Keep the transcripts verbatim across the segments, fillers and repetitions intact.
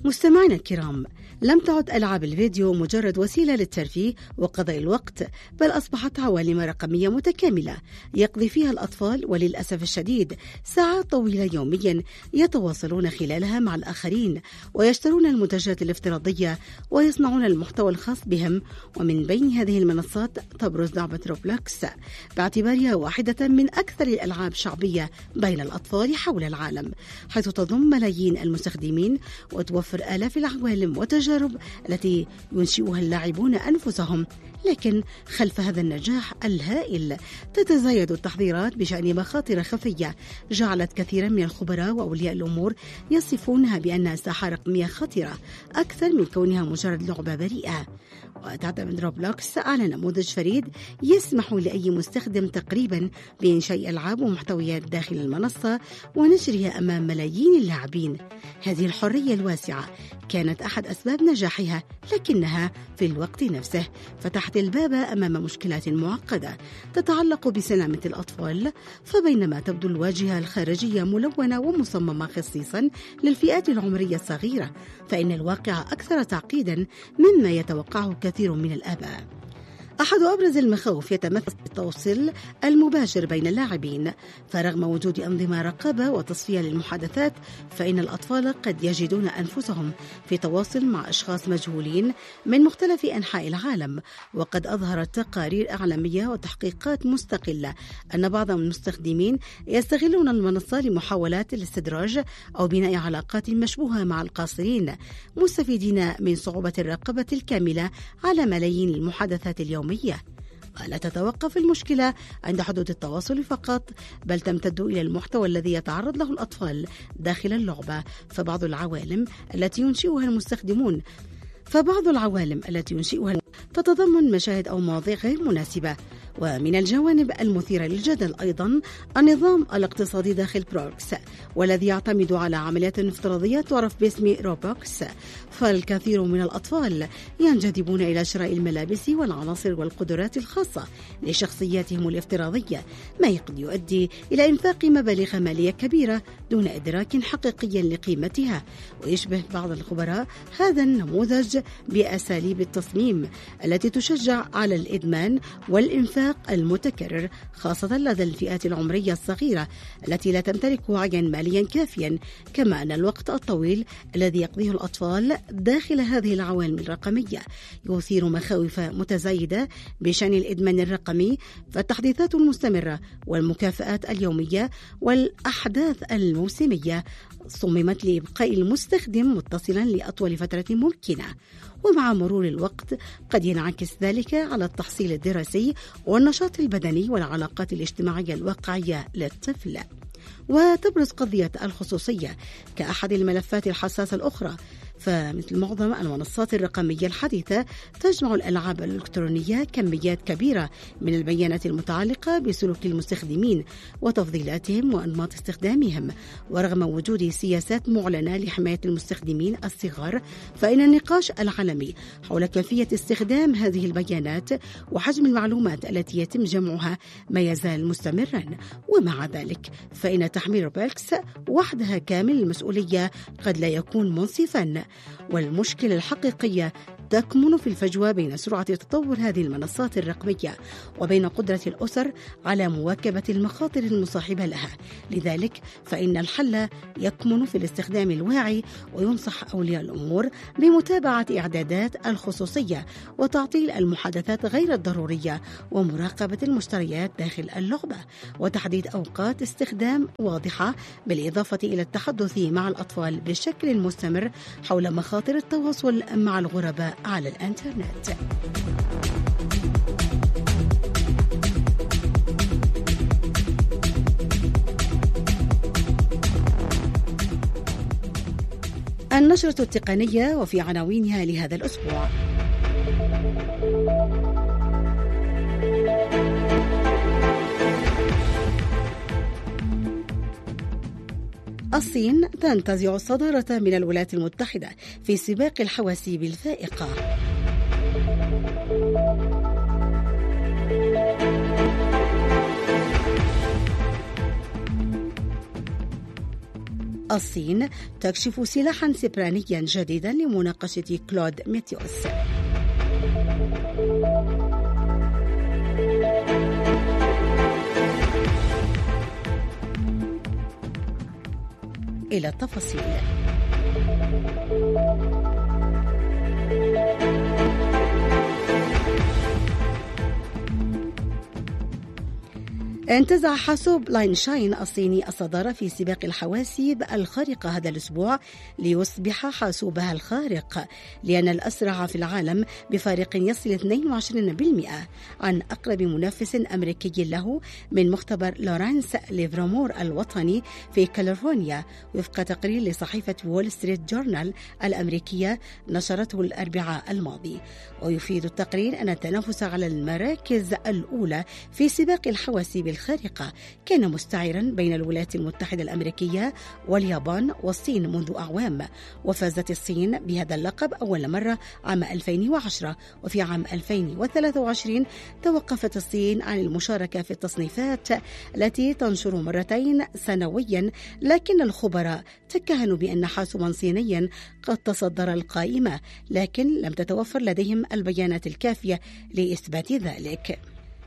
مستمعينا الكرام، لم تعد ألعاب الفيديو مجرد وسيلة للترفيه وقضاء الوقت، بل أصبحت عوالم رقمية متكاملة يقضي فيها الأطفال وللأسف الشديد ساعات طويلة يوميا يتواصلون خلالها مع الآخرين ويشترون المنتجات الافتراضية ويصنعون المحتوى الخاص بهم. ومن بين هذه المنصات تبرز لعبة روبلوكس باعتبارها واحدة من أكثر الألعاب شعبية بين الأطفال حول العالم، حيث تضم ملايين المستخدمين وتوفر آلاف العوالم وتجارب التي ينشئها اللاعبون أنفسهم. لكن خلف هذا النجاح الهائل تتزايد التحذيرات بشأن مخاطر خفية جعلت كثيرا من الخبراء وأولياء الأمور يصفونها بأنها ساحة رقمية خطرة أكثر من كونها مجرد لعبة بريئة. وتعتمد روبلوكس على نموذج فريد يسمح لأي مستخدم تقريبا بإنشاء ألعاب ومحتويات داخل المنصة ونشرها أمام ملايين اللاعبين. هذه الحرية الواسعة كانت أحد أسباب نجاحها، لكنها في الوقت نفسه فتحت الباب أمام مشكلات معقدة تتعلق بسلامة الأطفال. فبينما تبدو الواجهة الخارجية ملونة ومصممة خصيصا للفئات العمرية الصغيرة، فإن الواقع أكثر تعقيدا مما يتوقعه كثير من الآباء. أحد أبرز المخاوف يتمثل في التواصل المباشر بين اللاعبين، فرغم وجود أنظمة رقابة وتصفية للمحادثات فإن الأطفال قد يجدون أنفسهم في تواصل مع أشخاص مجهولين من مختلف أنحاء العالم. وقد أظهرت تقارير إعلامية وتحقيقات مستقلة أن بعض المستخدمين يستغلون المنصة لمحاولات الاستدراج أو بناء علاقات مشبوهة مع القاصرين، مستفيدين من صعوبة الرقابة الكاملة على ملايين المحادثات اليومية. ولا تتوقف المشكلة عند حدود التواصل فقط، بل تمتد إلى المحتوى الذي يتعرض له الأطفال داخل اللعبة. فبعض العوالم التي ينشئها المستخدمون فبعض العوالم التي ينشئها تتضمن مشاهد أو مواضيع غير مناسبة. ومن الجوانب المثيرة للجدل أيضا النظام الاقتصادي داخل بروكس، والذي يعتمد على عمليات افتراضية تعرف باسم روبوكس. فالكثير من الأطفال ينجذبون إلى شراء الملابس والعناصر والقدرات الخاصة لشخصياتهم الافتراضية، ما قد يؤدي إلى إنفاق مبالغ مالية كبيرة دون إدراك حقيقي لقيمتها. ويشبه بعض الخبراء هذا النموذج بأساليب التصميم التي تشجع على الإدمان والإنفاق المتكرر، خاصة لدى الفئات العمرية الصغيرة التي لا تمتلك وعيا ماليا كافيا. كما أن الوقت الطويل الذي يقضيه الأطفال داخل هذه العوالم الرقمية يثير مخاوف متزايدة بشأن الإدمان الرقمي. فالتحديثات المستمرة والمكافآت اليومية والأحداث الموسمية صممت لإبقاء المستخدم متصلا لأطول فترة ممكنة. ومع مرور الوقت قد ينعكس ذلك على التحصيل الدراسي والنشاط البدني والعلاقات الاجتماعية الواقعية للطفل. وتبرز قضية الخصوصية كأحد الملفات الحساسة الأخرى، فمثل معظم المنصات الرقمية الحديثة تجمع الألعاب الإلكترونية كميات كبيرة من البيانات المتعلقة بسلوك المستخدمين وتفضيلاتهم وأنماط استخدامهم. ورغم وجود سياسات معلنة لحماية المستخدمين الصغار، فإن النقاش العالمي حول كيفية استخدام هذه البيانات وحجم المعلومات التي يتم جمعها ما يزال مستمرا. ومع ذلك فإن تحميل روبلوكس وحدها كامل المسؤولية قد لا يكون منصفا، والمشكلة الحقيقية تكمن في الفجوة بين سرعة تطور هذه المنصات الرقمية وبين قدرة الأسر على مواكبة المخاطر المصاحبة لها. لذلك فإن الحل يكمن في الاستخدام الواعي، وينصح أولياء الأمور بمتابعة إعدادات الخصوصية وتعطيل المحادثات غير الضرورية ومراقبة المشتريات داخل اللعبة وتحديد أوقات استخدام واضحة، بالإضافة إلى التحدث مع الأطفال بشكل مستمر حول مخاطر التواصل مع الغرباء على الإنترنت. النشرة التقنية وفي عناوينها لهذا الأسبوع: الصين تنتزع الصدارة من الولايات المتحدة في سباق الحواسيب الفائقة. الصين تكشف سلاحا سبرانيا جديدا لمناقشة كلود ميتيوس. إلى التفاصيل. انتزع حاسوب لاين شاين الصيني الصدارة في سباق الحواسيب الخارقة هذا الأسبوع ليصبح حاسوبها الخارق، لأن الأسرع في العالم بفارق يصل اثنين وعشرين بالمئة عن أقرب منافس أمريكي له من مختبر لورانس ليفرامور الوطني في كاليفورنيا، وفق تقرير لصحيفة وول ستريت جورنال الأمريكية نشرته الأربعاء الماضي. ويفيد التقرير أن التنافس على المراكز الأولى في سباق الحواسيب الخارقة كان مستعرا بين الولايات المتحدة الأمريكية واليابان والصين منذ أعوام، وفازت الصين بهذا اللقب أول مرة عام ألفين وعشرة، وفي عام ألفين وثلاثة وعشرين توقفت الصين عن المشاركة في التصنيفات التي تنشر مرتين سنويا، لكن الخبراء تكهنوا بأن حاسوبا صينيا قد تصدر القائمة، لكن لم تتوفر لديهم البيانات الكافية لإثبات ذلك.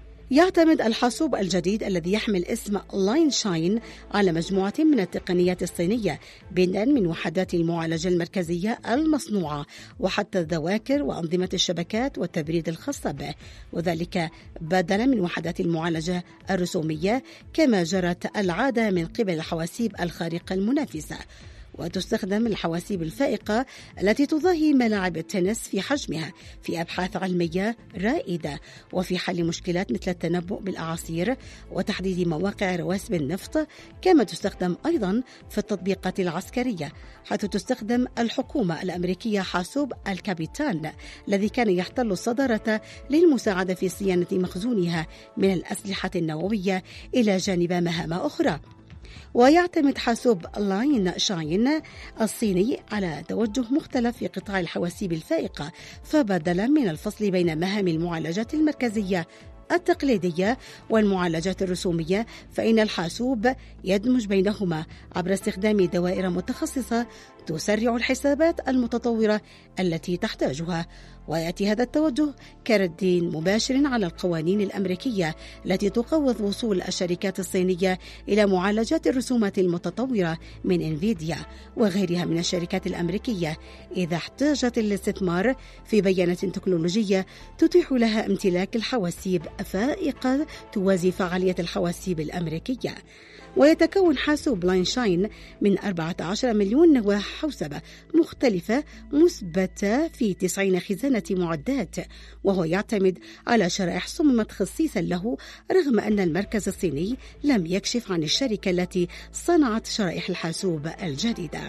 يعتمد الحاسوب الجديد الذي يحمل اسم لاين شاين على مجموعة من التقنيات الصينية، بدءا من وحدات المعالجة المركزية المصنوعة وحتى الذواكر وأنظمة الشبكات والتبريد الخاصة به، وذلك بدلا من وحدات المعالجة الرسومية كما جرت العادة من قبل الحواسيب الخارقة المنافسة. وتستخدم الحواسيب الفائقة التي تضاهي ملاعب التنس في حجمها في أبحاث علمية رائدة وفي حل مشكلات مثل التنبؤ بالأعاصير وتحديد مواقع رواسب النفط، كما تستخدم أيضا في التطبيقات العسكرية، حيث تستخدم الحكومة الأمريكية حاسوب الكابيتان الذي كان يحتل الصدارة للمساعدة في صيانة مخزونها من الأسلحة النووية إلى جانب مهام أخرى. ويعتمد حاسوب لاين شاين الصيني على توجه مختلف في قطاع الحواسيب الفائقة، فبدلا من الفصل بين مهام المعالجات المركزية التقليدية والمعالجات الرسومية، فإن الحاسوب يدمج بينهما عبر استخدام دوائر متخصصة تسرع الحسابات المتطورة التي تحتاجها. ويأتي هذا التوجه كرد مباشر على القوانين الأمريكية التي تقوض وصول الشركات الصينية إلى معالجات الرسومات المتطورة من إنفيديا وغيرها من الشركات الأمريكية إذا احتاجت الاستثمار في بيانات تكنولوجية تتيح لها امتلاك الحواسيب فائقة توازي فعالية الحواسيب الأمريكية. ويتكون حاسوب لاين شاين من أربعة عشر مليون نواة حوسبة مختلفة مثبتة في تسعين خزانة معدات، وهو يعتمد على شرائح صممت خصيصا له، رغم أن المركز الصيني لم يكشف عن الشركة التي صنعت شرائح الحاسوب الجديدة.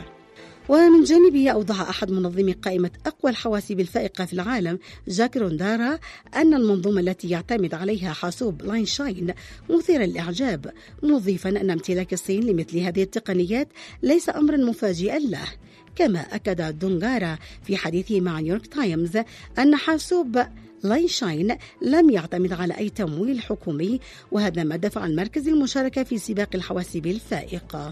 ومن جانبه أوضح أحد منظمي قائمة أقوى الحواسيب الفائقة في العالم جاك روندارا أن المنظومة التي يعتمد عليها حاسوب لاين شاين مثيرا للإعجاب، مضيفا أن امتلاك الصين لمثل هذه التقنيات ليس أمرا مفاجئا له. كما أكد دونغارا في حديثه مع نيويورك تايمز أن حاسوب لاين شاين لم يعتمد على أي تمويل حكومي، وهذا ما دفع المركز المشاركة في سباق الحواسيب الفائقة.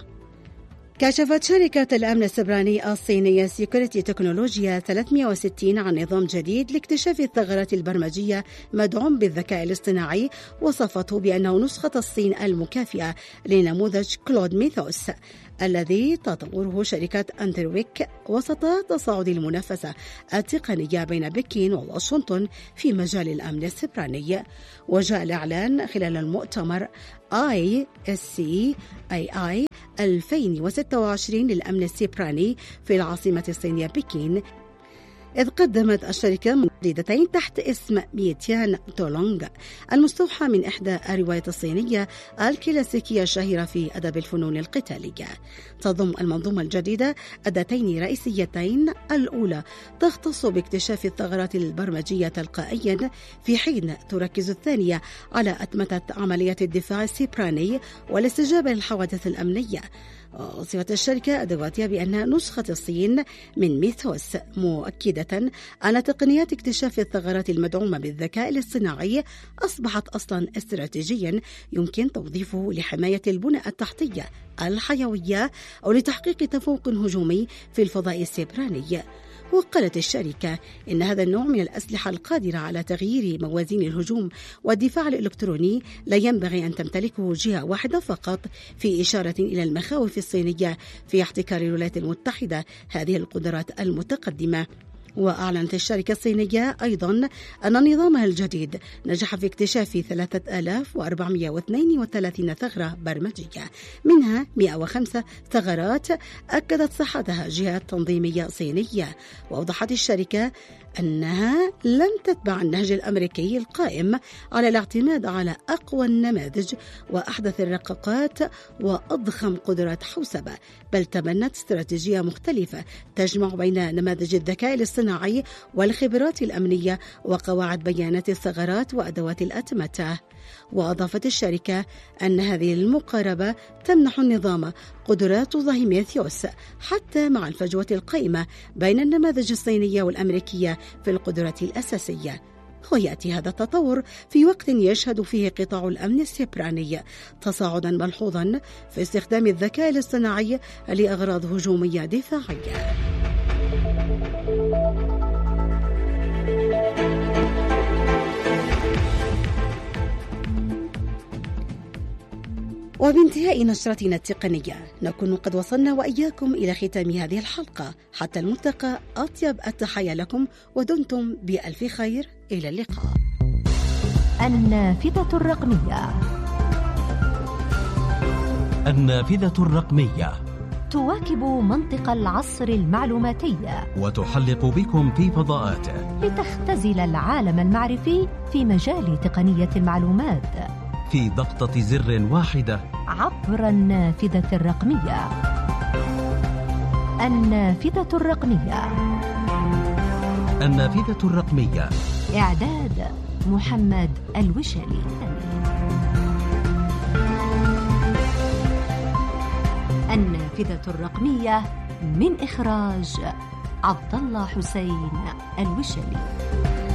كشفت شركة الأمن السبراني الصينية سيكوريتي تكنولوجيا ثلاثمئة وستين عن نظام جديد لاكتشاف الثغرات البرمجية مدعوم بالذكاء الاصطناعي، وصفته بأنه نسخة الصين المكافئة لنموذج كلود ميثوس الذي تطوره شركة أنترويك وسط تصاعد المنافسة التقنية بين بكين وواشنطن في مجال الأمن السبراني. وجاء الإعلان خلال المؤتمر آي إس سي آي آي ألفين وستة وعشرين للأمن السيبراني في العاصمة الصينية بكين، إذ قدمت الشركة منظومتين تحت اسم ميتيان تولونغ المستوحى من إحدى الروايات الصينية الكلاسيكية الشهيرة في أدب الفنون القتالية. تضم المنظومة الجديدة أداتين رئيسيتين، الأولى تختص باكتشاف الثغرات البرمجية تلقائيا، في حين تركز الثانية على أتمتة عمليات الدفاع السيبراني والاستجابة للحوادث الأمنية. وصفت الشركة أدواتها بأنها نسخة الصين من ميثوس، مؤكدة أن تقنيات اكتشاف الثغرات المدعومة بالذكاء الاصطناعي أصبحت أصلا استراتيجيا يمكن توظيفه لحماية البنى التحتية الحيوية أو لتحقيق تفوق هجومي في الفضاء السيبراني. وقالت الشركة إن هذا النوع من الأسلحة القادرة على تغيير موازين الهجوم والدفاع الإلكتروني لا ينبغي أن تمتلكه جهة واحدة فقط، في إشارة إلى المخاوف الصينية في احتكار الولايات المتحدة هذه القدرات المتقدمة. وأعلنت الشركة الصينية أيضا أن نظامها الجديد نجح في اكتشاف ثلاثة آلاف وأربعمائة واثنين وثلاثين ثغرة برمجية، منها مئة وخمسة ثغرات أكدت صحتها جهات تنظيمية صينية. وأوضحت الشركة أنها لم تتبع النهج الأمريكي القائم على الاعتماد على أقوى النماذج وأحدث الرقاقات وأضخم قدرات حوسبة، بل تبنت استراتيجية مختلفة تجمع بين نماذج الذكاء الاصطناعي والخبرات الأمنية وقواعد بيانات الثغرات وأدوات الأتمتة. وأضافت الشركة أن هذه المقاربة تمنح النظام قدرات تضاهي ميثوس حتى مع الفجوة القائمة بين النماذج الصينية والأمريكية في القدرات الأساسية. ويأتي هذا التطور في وقت يشهد فيه قطاع الأمن السيبراني تصاعدا ملحوظا في استخدام الذكاء الاصطناعي لأغراض هجومية دفاعية. وبانتهاء نشرتنا التقنية نكون قد وصلنا وإياكم إلى ختام هذه الحلقة. حتى الملتقى، أطيب التحية لكم ودمتم بألف خير. إلى اللقاء. النافذة الرقمية. النافذة الرقمية تواكب منطق العصر المعلوماتي وتحلق بكم في فضاءاته لتختزل العالم المعرفي في مجال تقنية المعلومات في ضغطة زر واحدة عبر النافذة الرقمية. النافذة الرقمية. النافذة الرقمية. إعداد محمد الوشالي. النافذة الرقمية من إخراج عبد الله حسين الوشالي.